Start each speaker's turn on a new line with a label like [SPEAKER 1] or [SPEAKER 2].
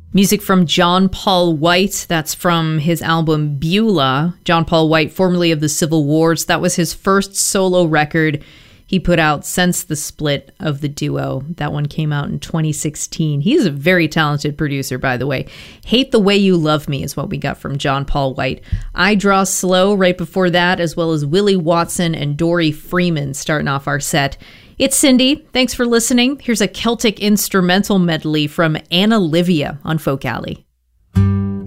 [SPEAKER 1] Music from John Paul White. That's from his album Beulah. John Paul White, formerly of the Civil Wars. That was his first solo record he put out since the split of the duo. That one came out in 2016. He's a very talented producer, by the way. Hate the Way You Love Me is what we got from John Paul White. I Draw Slow right before that, as well as Willie Watson and Dory Freeman starting off our set. It's Cindy. Thanks for listening. Here's a Celtic instrumental medley from Anna Livia on Folk Alley.